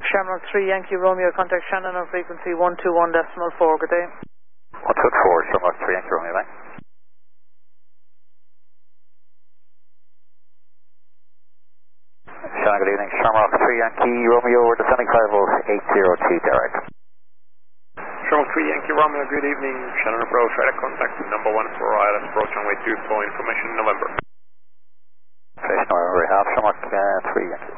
Shamrock 3 Yankee Romeo, contact Shannon on frequency 121.4, good day. 124, Shamrock 3 Yankee Romeo, bye. Shannon, good evening, Shamrock 3 Yankee Romeo, we're descending 50802 direct. Shamrock 3 Yankee Romeo, good evening, Shannon approach, radar contact, number 1 for ILS, approach runway 2 for information November. Information November, half Shamrock 3 Yankee.